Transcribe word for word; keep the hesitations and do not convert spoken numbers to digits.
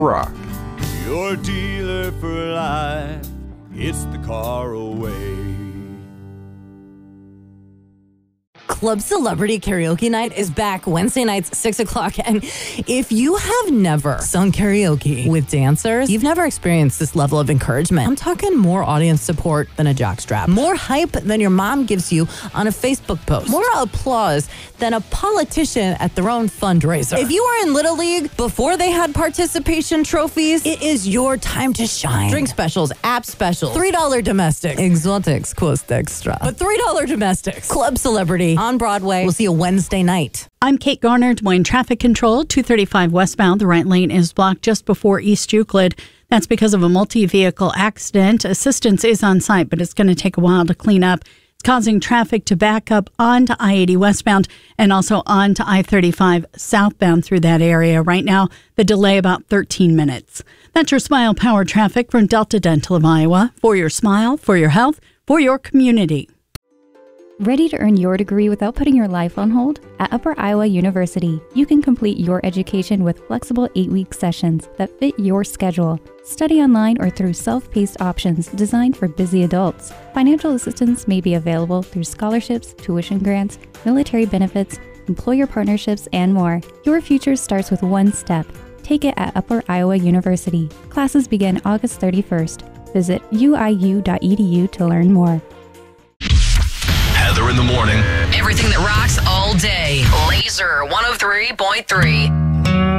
Rock. Your dealer for life, it's the car away. Club Celebrity Karaoke Night is back Wednesday nights, six o'clock. And if you have never sung karaoke with dancers, you've never experienced this level of encouragement. I'm talking more audience support than a jockstrap, more hype than your mom gives you on a Facebook post, more applause than a politician at their own fundraiser. If you were in Little League before they had participation trophies, it is your time to shine. Drink specials, app specials, three dollars domestics, exotics cost extra, but three dollars domestics. Club Celebrity on Broadway. We'll see you Wednesday night. I'm Kate Garner, Des Moines Traffic Control, two thirty-five westbound. The right lane is blocked just before East Euclid. That's because of a multi-vehicle accident. Assistance is on site, but it's going to take a while to clean up. It's causing traffic to back up onto I eighty westbound and also onto I thirty-five southbound through that area. Right now, the delay about thirteen minutes. That's your Smile Power traffic from Delta Dental of Iowa. For your smile, for your health, for your community. Ready to earn your degree without putting your life on hold? At Upper Iowa University, you can complete your education with flexible eight-week sessions that fit your schedule. Study online or through self-paced options designed for busy adults. Financial assistance may be available through scholarships, tuition grants, military benefits, employer partnerships, and more. Your future starts with one step. Take it at Upper Iowa University. Classes begin August thirty-first. Visit U I U dot E D U to learn more. Heather in the morning. Everything that rocks all day. Laser one oh three point three.